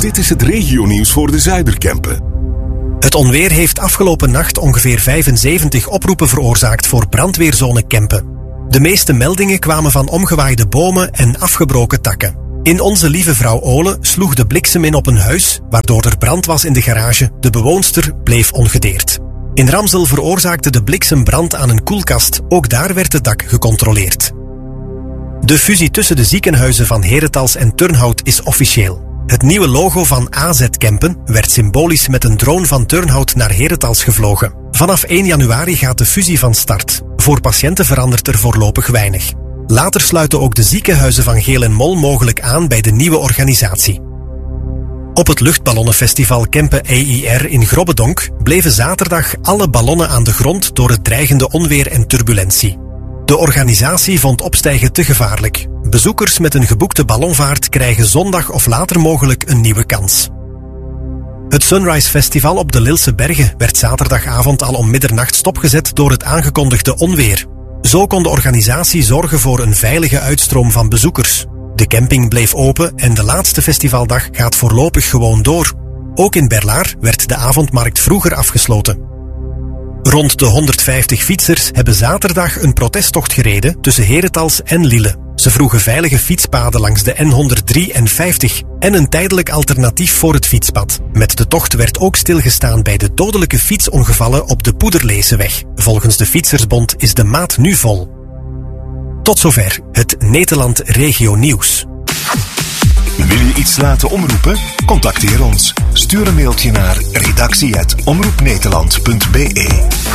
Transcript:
Dit is het regionieuws voor de Zuiderkempen. Het onweer heeft afgelopen nacht ongeveer 75 oproepen veroorzaakt voor brandweerzone Kempen. De meeste meldingen kwamen van omgewaaide bomen en afgebroken takken. In Onze Lieve Vrouw Ole sloeg de bliksem in op een huis, waardoor er brand was in de garage. De bewoonster bleef ongedeerd. In Ramsel veroorzaakte de bliksem brand aan een koelkast. Ook daar werd het dak gecontroleerd. De fusie tussen de ziekenhuizen van Herentals en Turnhout is officieel. Het nieuwe logo van AZ Kempen werd symbolisch met een drone van Turnhout naar Herentals gevlogen. Vanaf 1 januari gaat de fusie van start. Voor patiënten verandert er voorlopig weinig. Later sluiten ook de ziekenhuizen van Geel en Mol mogelijk aan bij de nieuwe organisatie. Op het luchtballonnenfestival Kempen EIR in Grobbedonk bleven zaterdag alle ballonnen aan de grond door het dreigende onweer en turbulentie. De organisatie vond opstijgen te gevaarlijk. Bezoekers met een geboekte ballonvaart krijgen zondag of later mogelijk een nieuwe kans. Het Sunrise Festival op de Lilse Bergen werd zaterdagavond al om middernacht stopgezet door het aangekondigde onweer. Zo kon de organisatie zorgen voor een veilige uitstroom van bezoekers. De camping bleef open en de laatste festivaldag gaat voorlopig gewoon door. Ook in Berlaar werd de avondmarkt vroeger afgesloten. Rond de 150 fietsers hebben zaterdag een protesttocht gereden tussen Herentals en Lille. Ze vroegen veilige fietspaden langs de N103 en 50 en een tijdelijk alternatief voor het fietspad. Met de tocht werd ook stilgestaan bij de dodelijke fietsongevallen op de Poederleeseweg. Volgens de Fietsersbond is de maat nu vol. Tot zover het Nederland Regio Nieuws. Wil je iets laten omroepen? Contacteer ons. Stuur een mailtje naar redactie@omroepnederland.be.